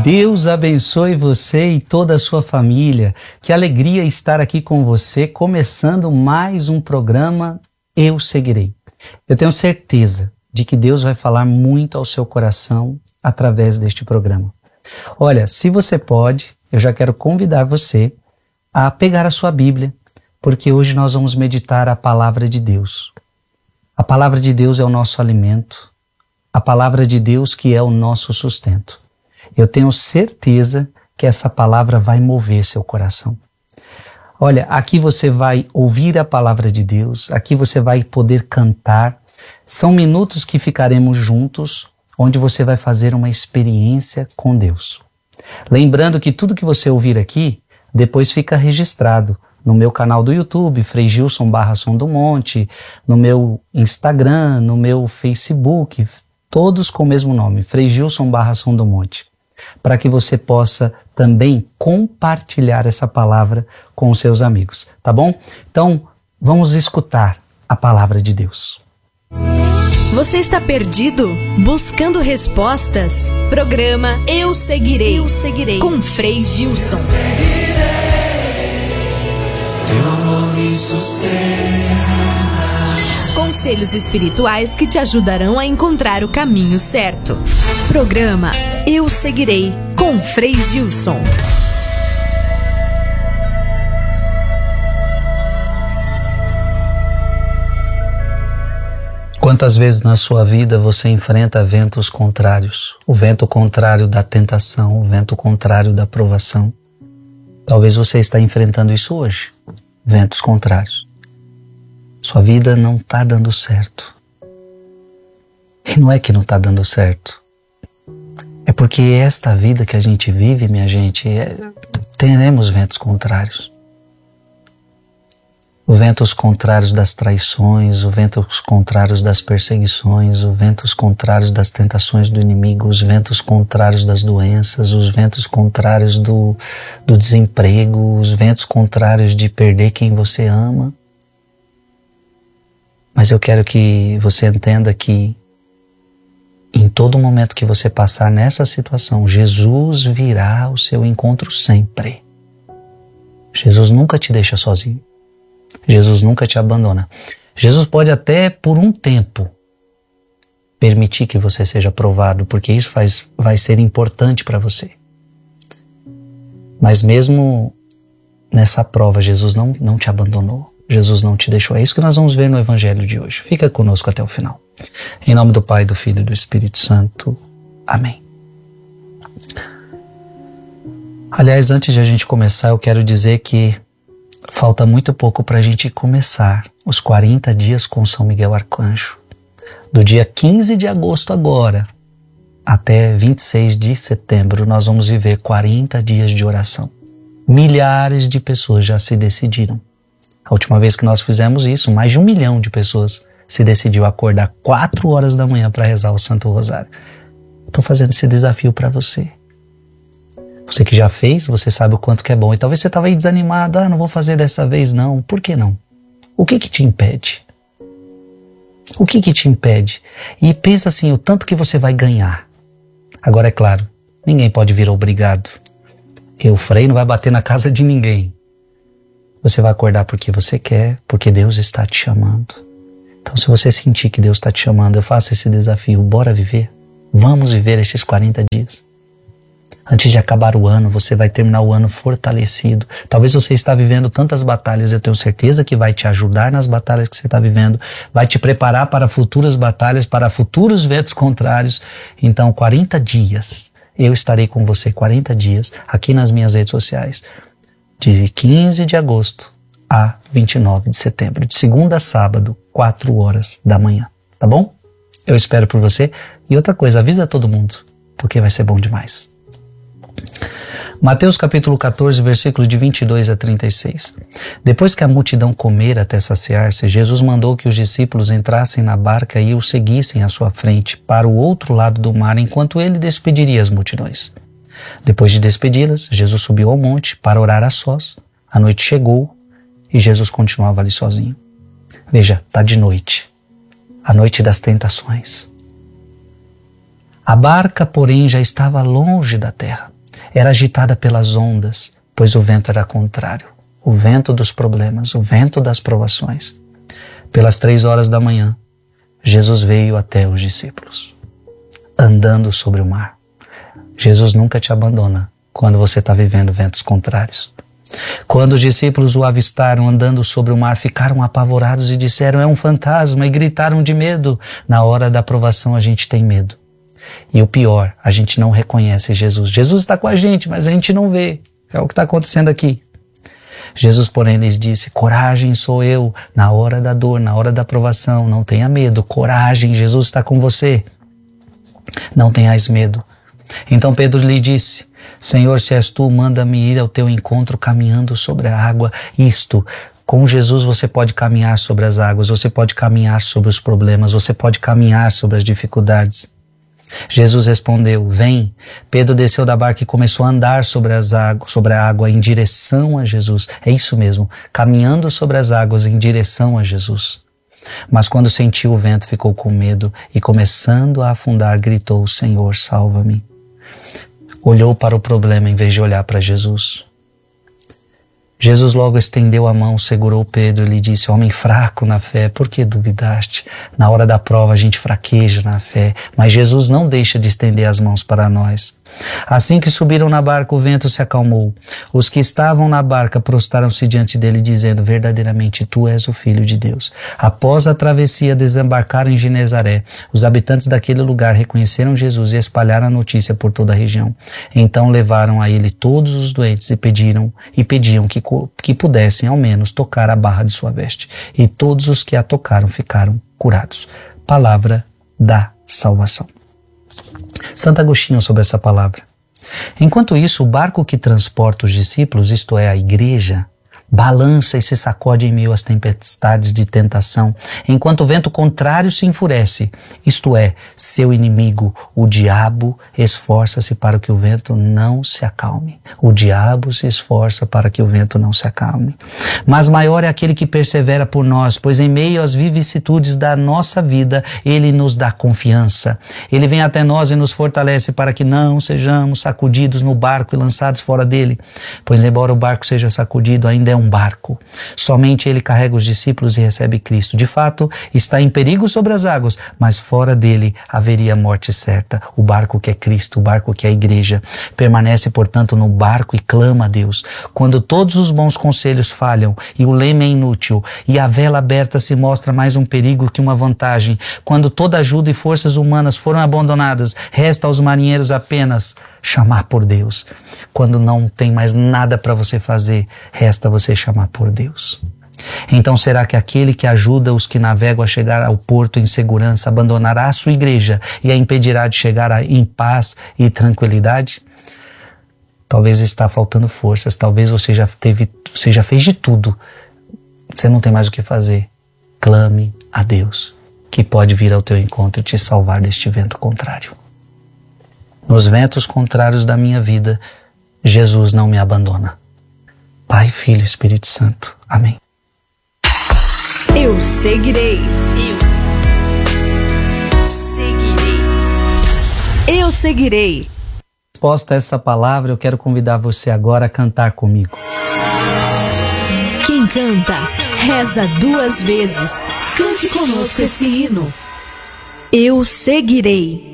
Deus abençoe você e toda a sua família. Que alegria estar aqui com você, começando mais um programa Eu Seguirei. Eu tenho certeza de que Deus vai falar muito ao seu coração através deste programa. Olha, se você pode, eu já quero convidar você a pegar a sua Bíblia, porque hoje nós vamos meditar a palavra de Deus. A palavra de Deus é o nosso alimento, a palavra de Deus que é o nosso sustento. Eu tenho certeza que essa palavra vai mover seu coração. Olha, aqui você vai ouvir a palavra de Deus, aqui você vai poder cantar. São minutos que ficaremos juntos, onde você vai fazer uma experiência com Deus. Lembrando que tudo que você ouvir aqui, depois fica registrado no meu canal do YouTube, Frei Gilson Som do Monte, no meu Instagram, no meu Facebook, todos com o mesmo nome, Frei Gilson Som do Monte, para que você possa também compartilhar essa palavra com os seus amigos, tá bom? Então, vamos escutar a palavra de Deus. Você está perdido? Buscando respostas? Programa Eu Seguirei, com Frei Gilson. Teu amor me sustenta. Conselhos espirituais que te ajudarão a encontrar o caminho certo. Programa Eu Seguirei, com Frei Gilson. Quantas vezes na sua vida você enfrenta ventos contrários? O vento contrário da tentação, o vento contrário da provação. Talvez você está enfrentando isso hoje. Ventos contrários. Sua vida não está dando certo. E não é que não está dando certo. É porque esta vida que a gente vive, minha gente, teremos ventos contrários. Os ventos contrários das traições, os ventos contrários das perseguições, os ventos contrários das tentações do inimigo, os ventos contrários das doenças, os ventos contrários do desemprego, os ventos contrários de perder quem você ama. Mas eu quero que você entenda que em todo momento que você passar nessa situação, Jesus virá ao seu encontro sempre. Jesus nunca te deixa sozinho. Jesus nunca te abandona. Jesus pode até por um tempo permitir que você seja provado, porque isso vai ser importante para você. Mas mesmo nessa prova, Jesus não te abandonou. Jesus não te deixou. É isso que nós vamos ver no Evangelho de hoje. Fica conosco até o final. Em nome do Pai, do Filho e do Espírito Santo. Amém. Aliás, antes de a gente começar, eu quero dizer que falta muito pouco para a gente começar os 40 dias com São Miguel Arcanjo. Do dia 15 de agosto agora até 26 de setembro, nós vamos viver 40 dias de oração. Milhares de pessoas já se decidiram. A última vez que nós fizemos isso, mais de 1 milhão de pessoas se decidiu acordar 4 horas da manhã para rezar o Santo Rosário. Estou fazendo esse desafio para você. Você que já fez, você sabe o quanto que é bom. E talvez você estava aí desanimado. Não vou fazer dessa vez não. Por que não? O que te impede? O que te impede? E pensa assim, o tanto que você vai ganhar. Agora é claro, ninguém pode vir obrigado. O Frei não vai bater na casa de ninguém. Você vai acordar porque você quer, porque Deus está te chamando. Então se você sentir que Deus está te chamando, eu faço esse desafio. Bora viver? Vamos viver esses 40 dias. Antes de acabar o ano, você vai terminar o ano fortalecido. Talvez você está vivendo tantas batalhas, eu tenho certeza que vai te ajudar nas batalhas que você está vivendo, vai te preparar para futuras batalhas, para futuros ventos contrários. Então, 40 dias, eu estarei com você 40 dias aqui nas minhas redes sociais, de 15 de agosto a 29 de setembro, de segunda a sábado, 4 horas da manhã, tá bom? Eu espero por você. E outra coisa, avisa todo mundo, porque vai ser bom demais. Mateus capítulo 14, versículos de 22 a 36. Depois que a multidão comera até saciar-se, Jesus mandou que os discípulos entrassem na barca e o seguissem à sua frente para o outro lado do mar, enquanto ele despediria as multidões. Depois de despedi-las, Jesus subiu ao monte para orar a sós. A noite chegou e Jesus continuava ali sozinho. Veja, está de noite, a noite das tentações. A barca, porém, já estava longe da terra, era agitada pelas ondas, pois o vento era contrário, o vento dos problemas, o vento das provações. Pelas 3 horas da manhã, Jesus veio até os discípulos, andando sobre o mar. Jesus nunca te abandona quando você está vivendo ventos contrários. Quando os discípulos o avistaram andando sobre o mar, ficaram apavorados e disseram: é um fantasma, e gritaram de medo. Na hora da provação a gente tem medo. E o pior, a gente não reconhece Jesus. Jesus está com a gente, mas a gente não vê. É o que está acontecendo aqui. Jesus, porém, lhes disse: coragem, sou eu. Na hora da dor, na hora da provação, não tenha medo. Coragem, Jesus está com você. Não tenhais medo. Então Pedro lhe disse: Senhor, se és tu, manda-me ir ao teu encontro caminhando sobre a água. Com Jesus você pode caminhar sobre as águas, você pode caminhar sobre os problemas, você pode caminhar sobre as dificuldades. Jesus respondeu: vem. Pedro desceu da barca e começou a andar sobre a água em direção a Jesus. É isso mesmo, caminhando sobre as águas em direção a Jesus. Mas quando sentiu o vento, ficou com medo e, começando a afundar, gritou: Senhor, salva-me. Olhou para o problema em vez de olhar para Jesus. Jesus logo estendeu a mão, segurou Pedro e lhe disse: homem fraco na fé, por que duvidaste? Na hora da prova a gente fraqueja na fé, mas Jesus não deixa de estender as mãos para nós. Assim que subiram na barca, o vento se acalmou. Os que estavam na barca prostraram-se diante dele, dizendo: verdadeiramente tu és o Filho de Deus. Após a travessia, desembarcaram em Genezaré. Os habitantes daquele lugar reconheceram Jesus e espalharam a notícia por toda a região. Então levaram a ele todos os doentes e pediam que pudessem ao menos tocar a barra de sua veste. E todos os que a tocaram ficaram curados. Palavra da salvação. Santo Agostinho sobre essa palavra. Enquanto isso, o barco que transporta os discípulos, isto é, a igreja, balança e se sacode em meio às tempestades de tentação, enquanto o vento contrário se enfurece, isto é, seu inimigo, o diabo, esforça-se para que o vento não se acalme. O diabo se esforça para que o vento não se acalme. Mas maior é aquele que persevera por nós, pois em meio às vicissitudes da nossa vida, ele nos dá confiança. Ele vem até nós e nos fortalece para que não sejamos sacudidos no barco e lançados fora dele, pois embora o barco seja sacudido, ainda é um barco. Somente ele carrega os discípulos e recebe Cristo. De fato, está em perigo sobre as águas, mas fora dele haveria morte certa. O barco que é Cristo, o barco que é a igreja, permanece, portanto, no barco e clama a Deus. Quando todos os bons conselhos falham e o leme é inútil e a vela aberta se mostra mais um perigo que uma vantagem, quando toda ajuda e forças humanas foram abandonadas, resta aos marinheiros apenas chamar por Deus. Quando não tem mais nada para você fazer, resta você chamar por Deus. Então será que aquele que ajuda os que navegam a chegar ao porto em segurança abandonará a sua igreja e a impedirá de chegar em paz e tranquilidade? Talvez está faltando forças, talvez você já fez de tudo. Você não tem mais o que fazer. Clame a Deus, que pode vir ao teu encontro e te salvar deste vento contrário. Nos ventos contrários da minha vida, Jesus não me abandona. Pai, Filho e Espírito Santo. Amém. Eu seguirei. Eu seguirei. Resposta a essa palavra, eu quero convidar você agora a cantar comigo. Quem canta, reza 2 vezes. Cante conosco esse hino. Eu seguirei.